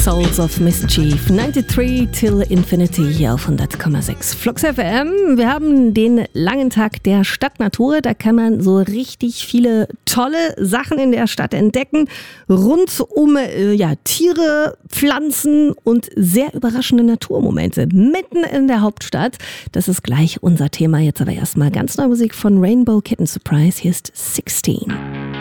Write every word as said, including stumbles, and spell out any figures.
Souls of Mischief, neunundneunzig till Infinity hier auf hundert Komma sechs Flux F M. Wir haben den langen Tag der Stadtnatur. Da kann man so richtig viele tolle Sachen in der Stadt entdecken. Rund um äh, ja, Tiere, Pflanzen und sehr überraschende Naturmomente mitten in der Hauptstadt. Das ist gleich unser Thema. Jetzt aber erstmal ganz neue Musik von Rainbow Kitten Surprise. Hier ist sechzehn.